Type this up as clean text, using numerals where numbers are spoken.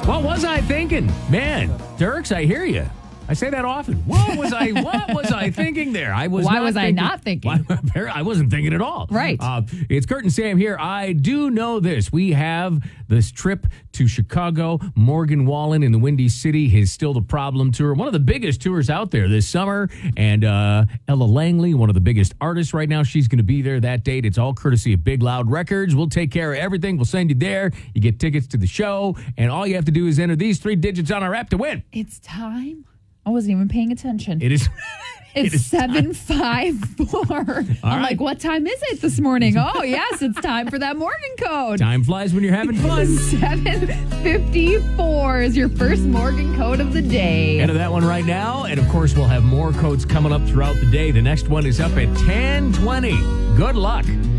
What was I thinking? Man, Dirks, I hear you. I say that often. What was I thinking there? Why was I not thinking? I wasn't thinking at all. Right. It's Kurt and Sam here. I do know this. We have this trip to Chicago. Morgan Wallen in the Windy City, his Still the Problem tour. One of the biggest tours out there this summer. And Ella Langley, one of the biggest artists right now. She's going to be there that date. It's all courtesy of Big Loud Records. We'll take care of everything. We'll send you there. You get tickets to the show. And all you have to do is enter these 3 digits on our app to win. It's time. I wasn't even paying attention. It is. It's 7:54. I'm like, what time is it this morning? Oh, yes, it's time for that Morgan code. Time flies when you're having fun. 7:54 is your first Morgan code of the day. Enter that one right now. And, of course, we'll have more codes coming up throughout the day. The next one is up at 10:20. Good luck.